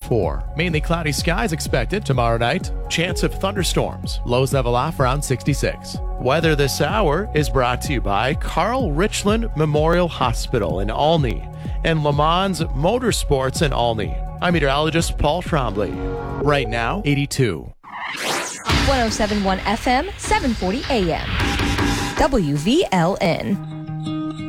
4. Mainly cloudy skies expected tomorrow night. Chance of thunderstorms. Lows level off around 66. Weather this hour is brought to you by Carl Richland Memorial Hospital in Olney and Le Mans Motorsports in Olney. I'm meteorologist Paul Trombley. Right now, 82. 107.1 FM, 740 AM. WVLN.